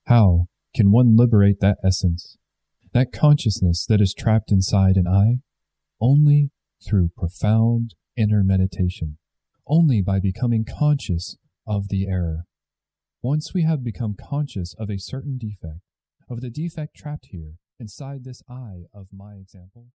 How can one liberate that essence, that consciousness that is trapped inside an eye? Only through profound inner meditation, only by becoming conscious of the error. Once we have become conscious of a certain defect, of the defect trapped here inside this eye of my example,